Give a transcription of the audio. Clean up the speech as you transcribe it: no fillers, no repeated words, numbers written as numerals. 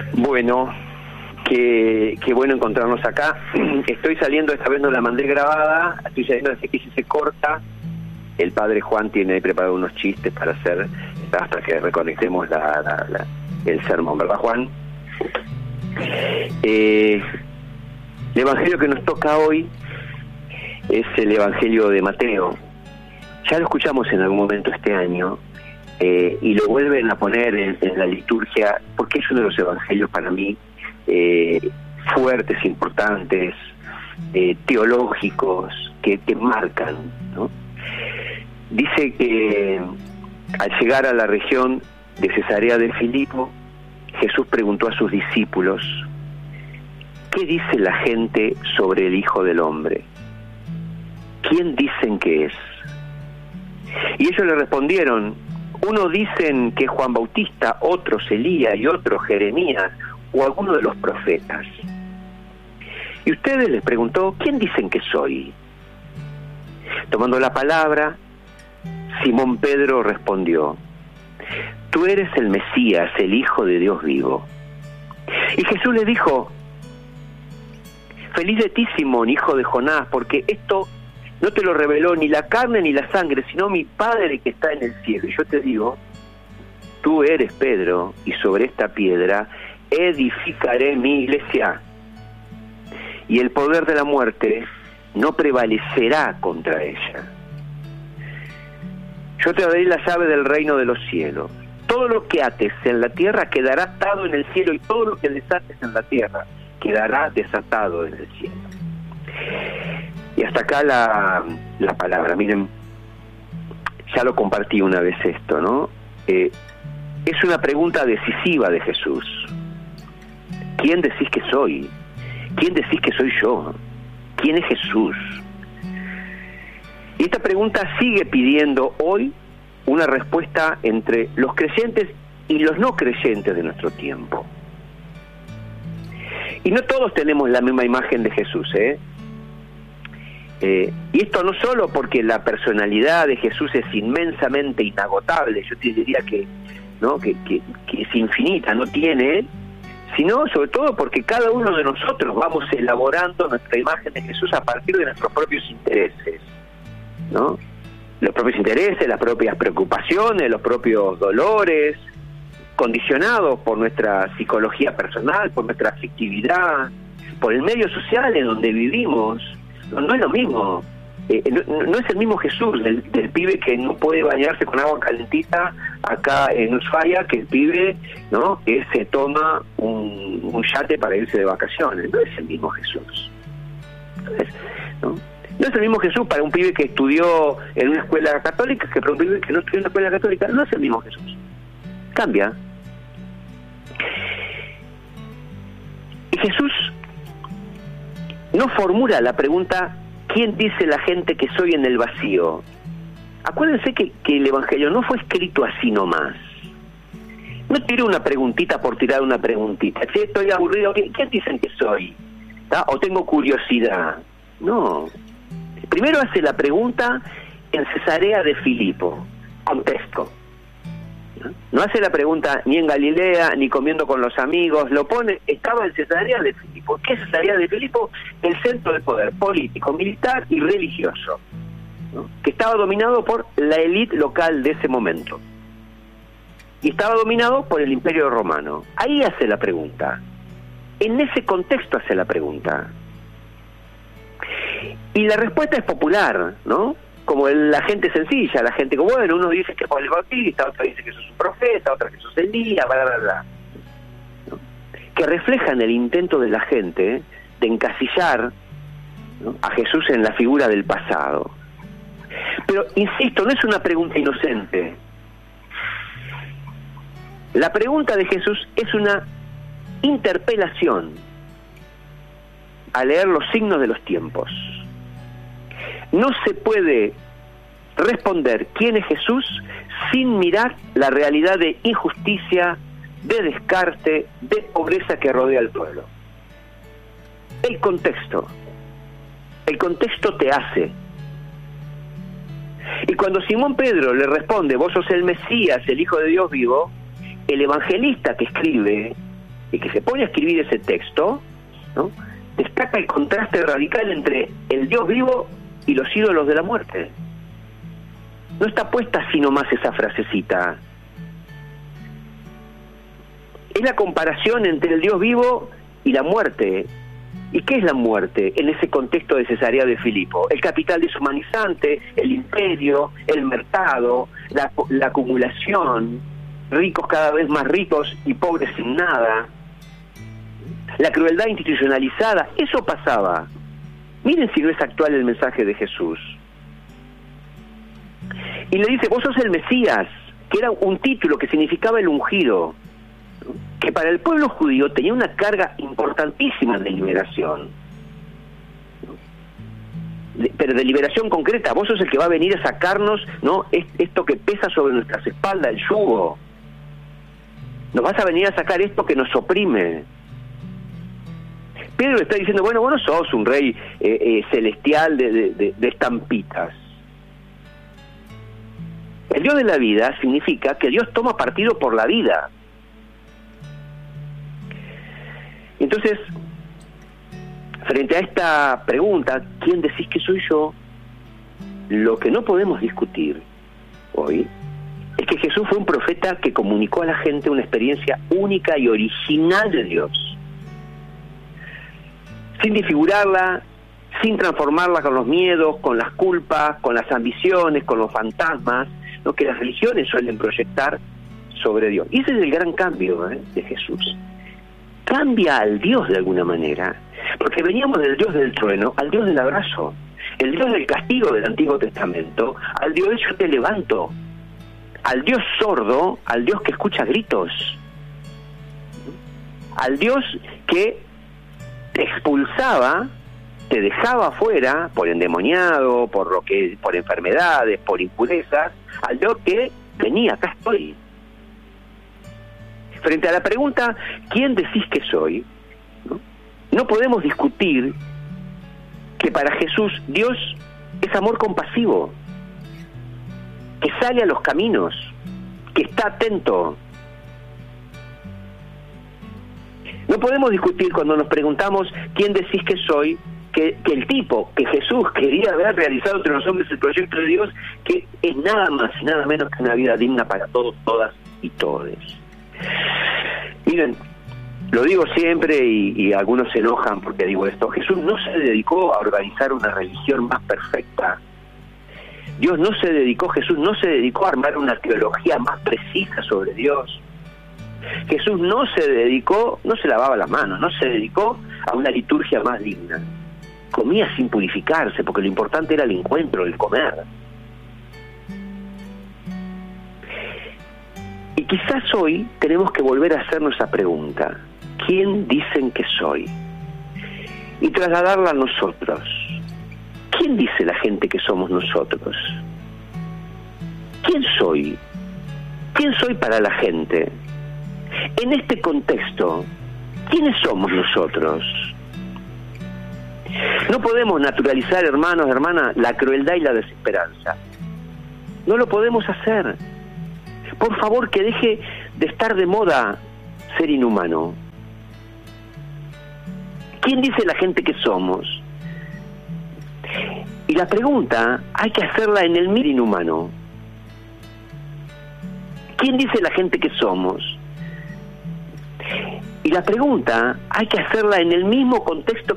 Bueno, qué bueno encontrarnos acá. Estoy saliendo, esta vez no la mandé grabada, estoy saliendo desde que se corta. El padre Juan tiene preparado unos chistes para hacer hasta que reconectemos el sermón, ¿verdad, Juan? El evangelio que nos toca hoy es el evangelio de Mateo. Ya lo escuchamos en algún momento este año, y lo vuelven a poner en la liturgia, porque es uno de los evangelios para mí fuertes, importantes, teológicos, que marcan, ¿no? Dice que al llegar a la región de Cesarea de Filipo, Jesús preguntó a sus discípulos: ¿qué dice la gente sobre el Hijo del Hombre? ¿Quién dicen que es? Y ellos le respondieron: unos dicen que es Juan Bautista, otros Elías y otros Jeremías o alguno de los profetas. Y ustedes, les preguntó, ¿quién dicen que soy? Tomando la palabra, Simón Pedro respondió: tú eres el Mesías, el Hijo de Dios vivo. Y Jesús le dijo: feliz de ti, Simón, hijo de Jonás, porque esto no te lo reveló ni la carne ni la sangre, sino mi Padre que está en el cielo. Y yo te digo, tú eres Pedro, y sobre esta piedra edificaré mi iglesia, y el poder de la muerte no prevalecerá contra ella. Yo te daré la llave del reino de los cielos. Todo lo que ates en la tierra quedará atado en el cielo, y todo lo que desates en la tierra quedará desatado en el cielo. Y hasta acá la palabra. Miren, ya lo compartí una vez esto, ¿no? Es una pregunta decisiva de Jesús. ¿Quién decís que soy? ¿Quién decís que soy yo? ¿Quién es Jesús? Y esta pregunta sigue pidiendo hoy una respuesta entre los creyentes y los no creyentes de nuestro tiempo. Y no todos tenemos la misma imagen de Jesús, y esto no solo porque la personalidad de Jesús es inmensamente inagotable, yo te diría que es infinita, no tiene, sino sobre todo porque cada uno de nosotros vamos elaborando nuestra imagen de Jesús a partir de nuestros propios intereses, ¿no? Los propios intereses, las propias preocupaciones, los propios dolores, condicionados por nuestra psicología personal, por nuestra afectividad, por el medio social en donde vivimos. No es lo mismo, no es el mismo Jesús del pibe que no puede bañarse con agua calentita acá en Ushuaia, que el pibe, ¿no?, que se toma un yate para irse de vacaciones. No es el mismo Jesús, ¿no? No es el mismo Jesús para un pibe que estudió en una escuela católica que para un pibe que no estudió en una escuela católica. No es el mismo Jesús, cambia. Y Jesús no formula la pregunta ¿quién dice la gente que soy? En el vacío. Acuérdense que el evangelio no fue escrito así nomás. No tira una preguntita por tirar una preguntita. Che, estoy aburrido, ¿quién dicen que soy? ¿Tá? O tengo curiosidad. No. Primero hace la pregunta en Cesarea de Filipo. Contexto. No hace la pregunta ni en Galilea, ni comiendo con los amigos, lo pone, estaba en Cesarea de Filipo. ¿Qué es Cesarea de Filipo? El centro de poder político, militar y religioso, ¿no?, que estaba dominado por la élite local de ese momento. Y estaba dominado por el Imperio Romano. Ahí hace la pregunta. En ese contexto hace la pregunta. Y la respuesta es popular, ¿no? Como la gente sencilla, la gente que, bueno, uno dice que es Juan el Bautista, otro dice que sos un profeta, otra que sos Elías, bla, bla, bla, ¿no?, que reflejan el intento de la gente de encasillar, ¿no?, a Jesús en la figura del pasado. Pero, insisto, no es una pregunta inocente. La pregunta de Jesús es una interpelación a leer los signos de los tiempos. No se puede responder quién es Jesús sin mirar la realidad de injusticia, de descarte, de pobreza que rodea al pueblo. El contexto te hace. Y cuando Simón Pedro le responde: vos sos el Mesías, el Hijo de Dios vivo, el evangelista que escribe y que se pone a escribir ese texto, ¿no?, destaca el contraste radical entre el Dios vivo y los ídolos de la muerte. No está puesta así nomás esa frasecita. Es la comparación entre el Dios vivo y la muerte. ¿Y qué es la muerte en ese contexto de Cesarea de Filipo? El capital deshumanizante, el imperio, el mercado, la acumulación, ricos cada vez más ricos y pobres sin nada, la crueldad institucionalizada. Eso pasaba. Miren si no es actual el mensaje de Jesús. Y le dice: vos sos el Mesías, que era un título que significaba el ungido, que para el pueblo judío tenía una carga importantísima de liberación, pero de liberación concreta. Vos sos el que va a venir a sacarnos, ¿no?, esto que pesa sobre nuestras espaldas, el yugo. Nos vas a venir a sacar esto que nos oprime. Pedro está diciendo: bueno, vos no sos un rey celestial de estampitas. El Dios de la vida significa que Dios toma partido por la vida. Entonces, frente a esta pregunta, ¿quién decís que soy yo?, lo que no podemos discutir hoy es que Jesús fue un profeta que comunicó a la gente una experiencia única y original de Dios, sin desfigurarla, sin transformarla con los miedos, con las culpas, con las ambiciones, con los fantasmas, lo que las religiones suelen proyectar sobre Dios. Y ese es el gran cambio de Jesús. Cambia al Dios de alguna manera, porque veníamos del Dios del trueno al Dios del abrazo, el Dios del castigo del Antiguo Testamento al Dios de yo te levanto, al Dios sordo al Dios que escucha gritos, al Dios que te expulsaba, te dejaba afuera por endemoniado, por enfermedades, por impurezas, al Dios que venía, acá estoy. Frente a la pregunta, ¿quién decís que soy?, no podemos discutir que para Jesús Dios es amor compasivo, que sale a los caminos, que está atento. No podemos discutir cuando nos preguntamos ¿quién decís que soy?, que el tipo que Jesús quería haber realizado entre los hombres el proyecto de Dios, que es nada más y nada menos que una vida digna para todos, todas y todes. Miren, lo digo siempre y algunos se enojan porque digo esto: Jesús no se dedicó a organizar una religión más perfecta. Jesús no se dedicó a armar una teología más precisa sobre Dios. Jesús no se lavaba las manos, no se dedicó a una liturgia más digna. Comía sin purificarse, porque lo importante era el encuentro, el comer. Y quizás hoy tenemos que volver a hacernos esa pregunta: ¿quién dicen que soy? Y trasladarla a nosotros. ¿Quién dice la gente que somos nosotros? ¿Quién soy? ¿Quién soy para la gente? En este contexto, ¿quiénes somos nosotros? No podemos naturalizar, hermanos, hermanas, la crueldad y la desesperanza. No lo podemos hacer. Por favor, que deje de estar de moda ser inhumano. ¿Quién dice la gente que somos? Y la pregunta hay que hacerla en el mismo inhumano. ¿Quién dice la gente que somos? Y la pregunta hay que hacerla en el mismo contexto